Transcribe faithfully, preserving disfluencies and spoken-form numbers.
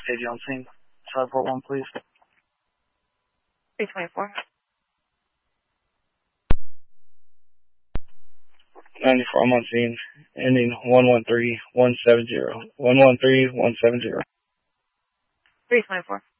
Safety on scene. Charlie Port one, please. three twenty-four. ninety-four, I'm on scene. Ending one one three one seven zero. one one three one seven zero. three twenty-four.